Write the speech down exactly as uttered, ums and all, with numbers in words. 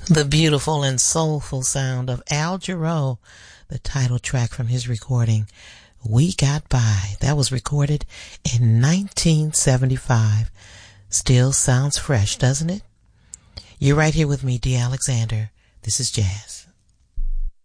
The beautiful and soulful sound of Al Jarreau, the title track from his recording, We Got By. That was recorded in nineteen seventy-five. Still sounds fresh, doesn't it? You're right here with me, Dee Alexander. This is Jazz.